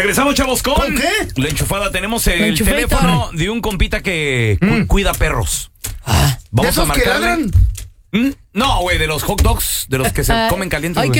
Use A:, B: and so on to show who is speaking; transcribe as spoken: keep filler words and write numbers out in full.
A: Regresamos, chavos, con...
B: ¿Con qué?
A: La enchufada. Tenemos el
C: enchufeta.
A: teléfono de un compita que cu-
B: Mm.
A: cuida perros.
B: Ah,
A: Vamos
B: ¿de
A: a
B: esos que
A: marcarle.
B: ladran?
A: ¿Mm? No, güey, de los hot dogs, de los que se
C: Ah,
A: comen calientes,
C: Ay,
A: güey.